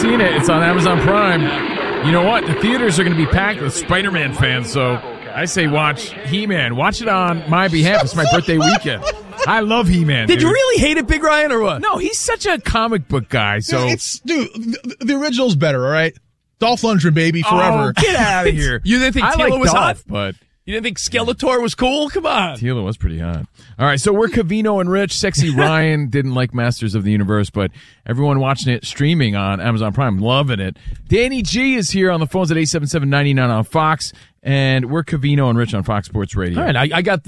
seen it. It's on Amazon Prime. You know what? The theaters are going to be packed with Spider-Man fans, so I say watch He-Man. Watch it on my behalf. It's my birthday weekend. I love He-Man. Did you really hate it, Big Ryan, or what? No, he's such a comic book guy. So the original's better, all right? Dolph Lundgren, baby, forever. Oh, get out of here. You didn't think Tila was hot? But You didn't think Skeletor was cool? Come on. Tila was pretty hot. All right, so we're Covino and Rich. Sexy Ryan didn't like Masters of the Universe, but everyone watching it streaming on Amazon Prime, loving it. Danny G is here on the phones at 877-99 on Fox, and we're Covino and Rich on Fox Sports Radio. All right, I got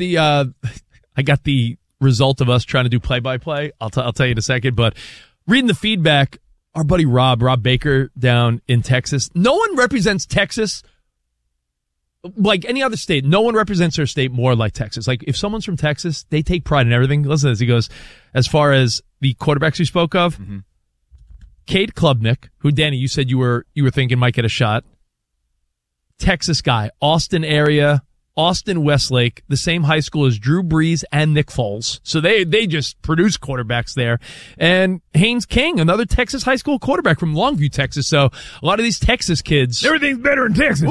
the result of us trying to do play-by-play. I'll tell you in a second, but reading the feedback, our buddy Rob Baker down in Texas, no one represents Texas like any other state. No one represents their state more like Texas. Like, if someone's from Texas, they take pride in everything. Listen to this. He goes, as far as the quarterbacks we spoke of, Cade Klubnik, who, Danny, you said you were thinking might get a shot. Texas guy, Austin area, Austin Westlake, the same high school as Drew Brees and Nick Foles. So they just produce quarterbacks there. And Haynes King, another Texas high school quarterback from Longview, Texas. So a lot of these Texas kids. Everything's better in Texas.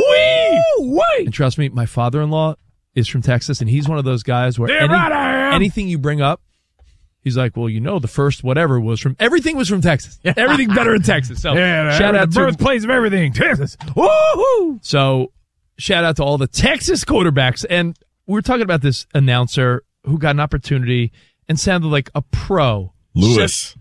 And trust me, my father-in-law is from Texas, and he's one of those guys where anything you bring up, he's like, well, the first whatever everything was from Texas. Everything better in Texas. So shout out the birthplace of everything, Texas. Woo-hoo! So shout out to all the Texas quarterbacks. And we were talking about this announcer who got an opportunity and sounded like a pro. Lewis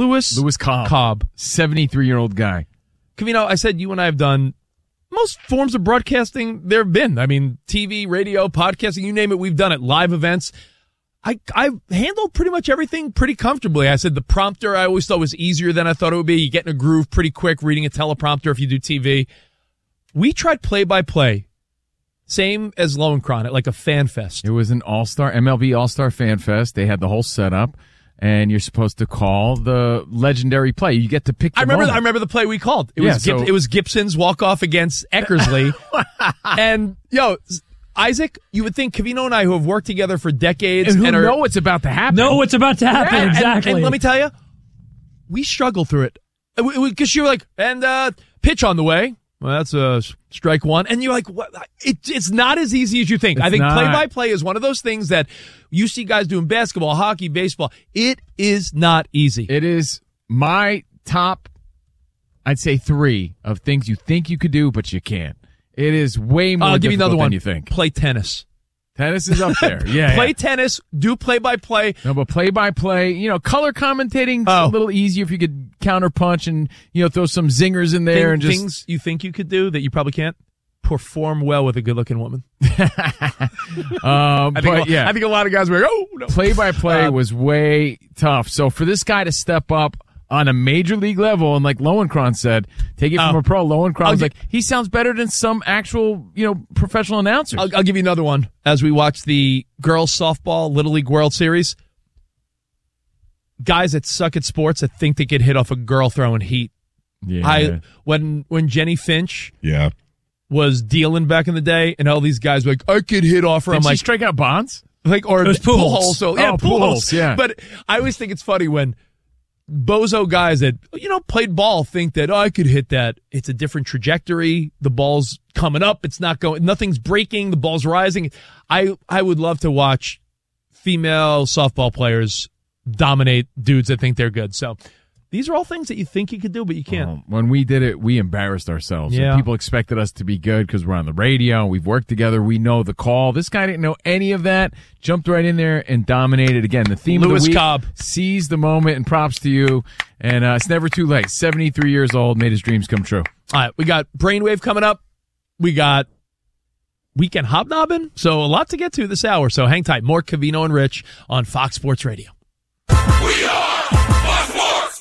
Cobb. 73-year-old guy. Covino, I said you and I have done most forms of broadcasting there have been. I mean, TV, radio, podcasting, you name it, we've done it. Live events. I've handled pretty much everything pretty comfortably. I said the prompter I always thought was easier than I thought it would be. You get in a groove pretty quick reading a teleprompter if you do TV. We tried play-by-play, same as Lowenkron, at like a fan fest. It was an MLB All-Star Fan Fest. They had the whole setup, and you're supposed to call the legendary play. You get to pick the moment. I remember the play we called. It was Gibson's walk-off against Eckersley. And, Isaac, you would think Covino and I, who have worked together for decades. And who know it's about to happen. Yeah, exactly. And let me tell you, we struggled through it. Because you were like, pitch on the way. Well, that's a strike one. And you're like, what? It's not as easy as you think. I think play-by-play is one of those things that you see guys doing basketball, hockey, baseball. It is not easy. It is my top, I'd say, 3 of things you think you could do, but you can't. It is way more difficult than you think. Play tennis. Tennis is up there. Yeah. Play tennis, do play-by-play. No, but play-by-play, color commentating's a little easier if you could counter-punch and, throw some zingers in there. And just things you think you could do that you probably can't. Perform well with a good-looking woman. I think a lot of guys were like, oh, no. Play-by-play was way tough. So for this guy to step up on a major league level, and like Lowenkron said, take it from a pro. Lowenkron was like, he sounds better than some actual, professional announcers. I'll give you another one. As we watch the girls softball Little League World Series, guys that suck at sports that think they could hit off a girl throwing heat. Yeah. When Jenny Finch was dealing back in the day, and all these guys were like, I could hit off her. Did I'm she like, strike out Bonds? Or it was Pujols. So, Pujols. Yeah. But I always think it's funny when bozo guys that, played ball think that, I could hit that. It's a different trajectory. The ball's coming up. It's not going, nothing's breaking. The ball's rising. I would love to watch female softball players dominate dudes that think they're good. So these are all things that you think you could do, but you can't. When we did it, we embarrassed ourselves. Yeah. And people expected us to be good because we're on the radio. We've worked together. We know the call. This guy didn't know any of that. Jumped right in there and dominated. Again, the theme of the week, Cobb. Seize the moment, and props to you. And it's never too late. 73 years old, made his dreams come true. All right, we got Brainwave coming up. We got Weekend Hobnobbing. So a lot to get to this hour. So hang tight. More Covino and Rich on Fox Sports Radio. We are Fox Sports.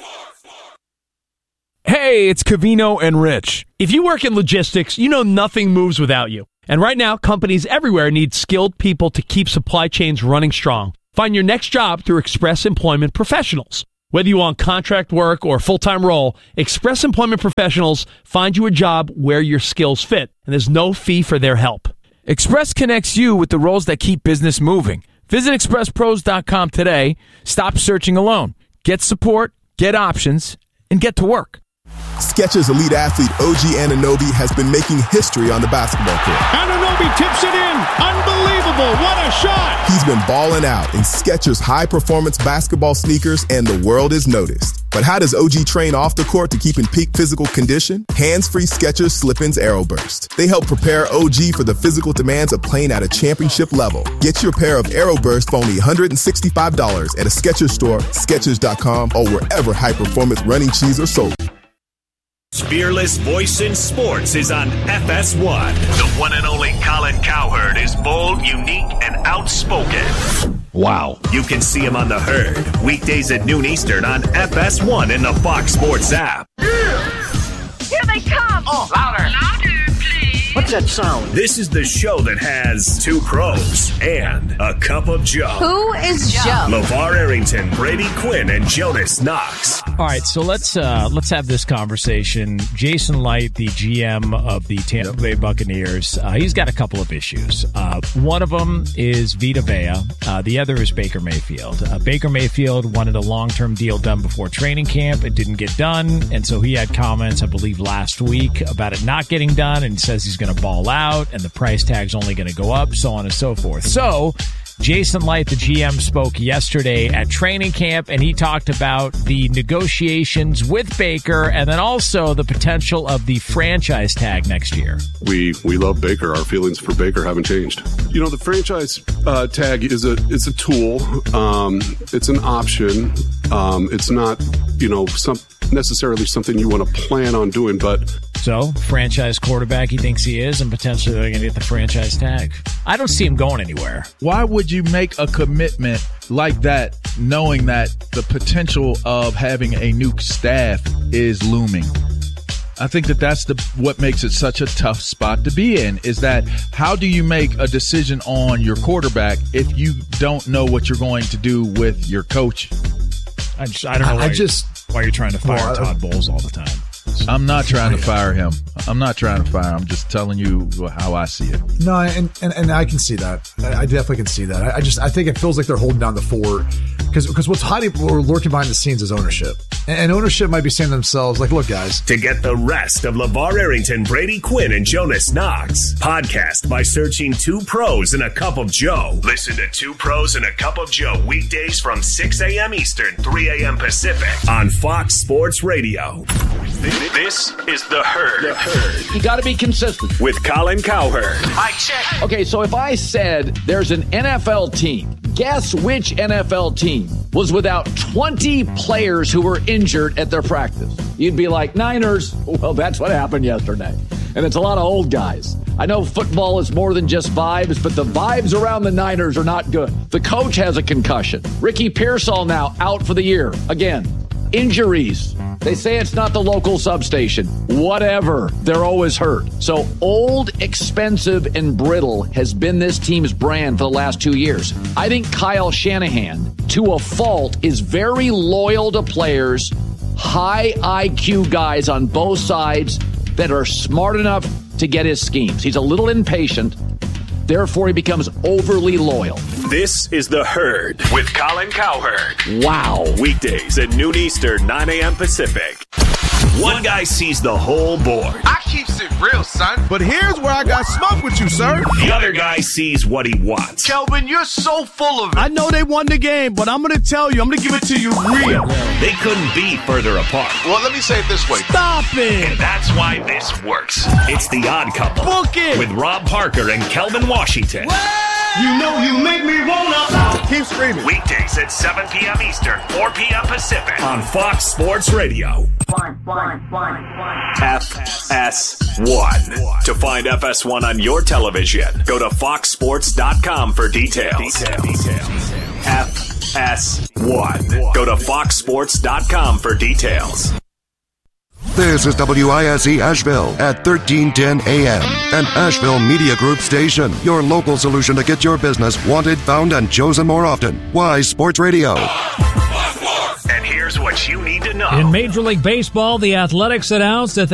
Hey, it's Covino and Rich. If you work in logistics, nothing moves without you. And right now, companies everywhere need skilled people to keep supply chains running strong. Find your next job through Express Employment Professionals. Whether you want contract work or a full-time role, Express Employment Professionals find you a job where your skills fit, and there's no fee for their help. Express connects you with the roles that keep business moving. Visit expresspros.com today. Stop searching alone. Get support, get options, and get to work. Skechers elite athlete OG Anunoby has been making history on the basketball court. Anunoby tips it in. Unbelievable. What a shot. He's been balling out in Skechers high-performance basketball sneakers, and the world has noticed. But how does OG train off the court to keep in peak physical condition? Hands-free Skechers Slip-ins Aeroburst. They help prepare OG for the physical demands of playing at a championship level. Get your pair of Aeroburst for only $165 at a Skechers store, Skechers.com, or wherever high-performance running shoes are sold. Fearless voice in sports is on FS1. The one and only Colin Cowherd is bold, unique, and outspoken. Wow. You can see him on The Herd, weekdays at noon Eastern on FS1 in the Fox Sports app. Here they come! Oh, louder! Louder, please! What's that sound? This is the show that has two pros and a cup of Joe. Who is Joe? LeVar Arrington, Brady Quinn, and Jonas Knox. All right, so let's have this conversation. Jason Light, the GM of the Tampa Bay Buccaneers, he's got a couple of issues. One of them is Vita Vea. The other is Baker Mayfield. Baker Mayfield wanted a long-term deal done before training camp. It didn't get done, and so he had comments, I believe, last week about it not getting done, and he says he's going to ball out, and the price tag's only going to go up, so on and so forth. So Jason Light, the GM, spoke yesterday at training camp, and he talked about the negotiations with Baker and then also the potential of the franchise tag next year. We love Baker. Our feelings for Baker haven't changed. You know, the franchise tag is a tool. It's an option. It's not, necessarily something you want to plan on doing, but... So, franchise quarterback he thinks he is, and potentially they're going to get the franchise tag. I don't see him going anywhere. Why would you make a commitment like that knowing that the potential of having a new staff is looming? I think that's what makes it such a tough spot to be in, is that how do you make a decision on your quarterback if you don't know what you're going to do with your coach? I don't know why you're trying to fire Todd Bowles all the time. I'm not trying to fire him. I'm I'm just telling you how I see it. No, and I can see that. I definitely can see that. I think it feels like they're holding down the fort because what's hiding or lurking behind the scenes is ownership. And ownership might be saying to themselves, like, look, guys. To get the rest of LeVar Arrington, Brady Quinn, and Jonas Knox, podcast by searching Two Pros and a Cup of Joe. Listen to Two Pros and a Cup of Joe weekdays from 6 a.m. Eastern, 3 a.m. Pacific on Fox Sports Radio. This is The Herd. The Herd. You got to be consistent. With Colin Cowherd. I check. Okay, so if I said there's an NFL team, guess which NFL team was without 20 players who were injured at their practice? You'd be like, Niners. Well, that's what happened yesterday. And it's a lot of old guys. I know football is more than just vibes, but the vibes around the Niners are not good. The coach has a concussion. Ricky Pearsall now out for the year. Again, injuries. They say it's not the local substation. Whatever. They're always hurt. So old, expensive, and brittle has been this team's brand for the last 2 years. I think Kyle Shanahan, to a fault, is very loyal to players, high IQ guys on both sides that are smart enough to get his schemes. He's a little impatient. Therefore, he becomes overly loyal. This is The Herd with Colin Cowherd. Wow. Weekdays at noon Eastern, 9 a.m. Pacific. One guy sees the whole board. I keeps it real, son. But here's where I got smoke with you, sir. The other guy sees what he wants. Kelvin, you're so full of it. I know they won the game, but I'm going to tell you, I'm going to give it to you real. They couldn't be further apart. Well, let me say it this way. Stop it. And that's why this works. It's The Odd Couple. Book it. With Rob Parker and Kelvin Washington. You know you make me wanna. Keep screaming. Weekdays at 7 p.m. Eastern, 4 p.m. Pacific on Fox Sports Radio. FS1. To find FS1 on your television, go to foxsports.com for details. FS1. Go to foxsports.com for details. This is WISE Asheville at 1310 AM, an Asheville Media Group station. Your local solution to get your business wanted, found, and chosen more often. Wise Sports Radio. And here's what you need to know. In Major League Baseball, the Athletics announced that